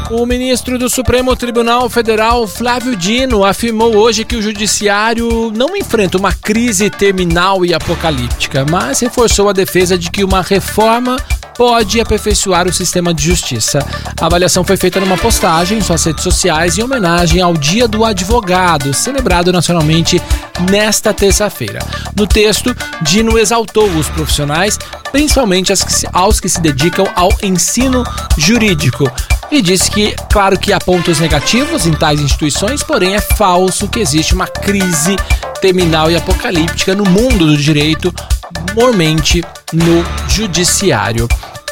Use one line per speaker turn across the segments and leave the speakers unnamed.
O ministro do Supremo Tribunal Federal, Flávio Dino, afirmou hoje que o judiciário não enfrenta uma crise terminal e apocalíptica, mas reforçou a defesa de que uma reforma pode aperfeiçoar o sistema de justiça. A avaliação foi feita numa postagem em suas redes sociais em homenagem ao Dia do Advogado, celebrado nacionalmente nesta terça-feira. No texto, Dino exaltou os profissionais, principalmente aos que se dedicam ao ensino jurídico, e disse que, claro que há pontos negativos em tais instituições, porém é falso que existe uma crise terminal e apocalíptica no mundo do direito, mormente no judiciário.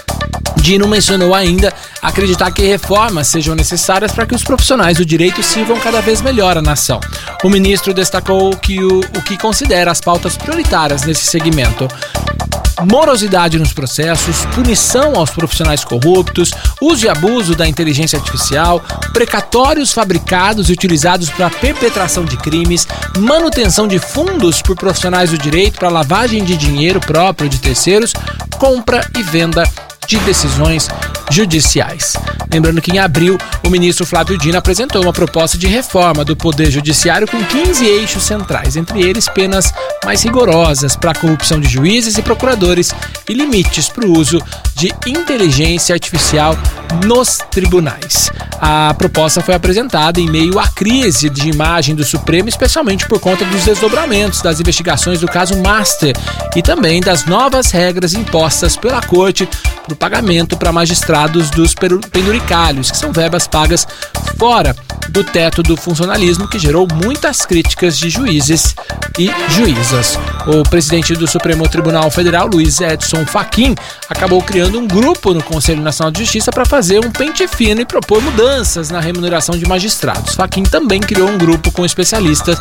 Dino mencionou ainda acreditar que reformas sejam necessárias para que os profissionais do direito sirvam cada vez melhor à nação. O ministro destacou que o que considera as pautas prioritárias nesse segmento: morosidade nos processos, punição aos profissionais corruptos, uso e abuso da inteligência artificial, precatórios fabricados e utilizados para perpetração de crimes, manutenção de fundos por profissionais do direito para lavagem de dinheiro próprio de terceiros, compra e venda de decisões judiciais. Lembrando que em abril, o ministro Flávio Dino apresentou uma proposta de reforma do Poder Judiciário com 15 eixos centrais, entre eles penas mais rigorosas para a corrupção de juízes e procuradores e limites para o uso de inteligência artificial nos tribunais. A proposta foi apresentada em meio à crise de imagem do Supremo, especialmente por conta dos desdobramentos das investigações do caso Master e também das novas regras impostas pela Corte para o pagamento para magistrados dos penduricalhos, que são verbas pagas fora do teto do funcionalismo, que gerou muitas críticas de juízes e juízas. O presidente do Supremo Tribunal Federal, Luiz Edson Fachin, acabou criando um grupo no Conselho Nacional de Justiça para fazer um pente fino e propor mudanças na remuneração de magistrados. Fachin também criou um grupo com especialistas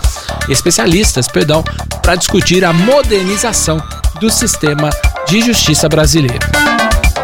para discutir a modernização do sistema de justiça brasileiro.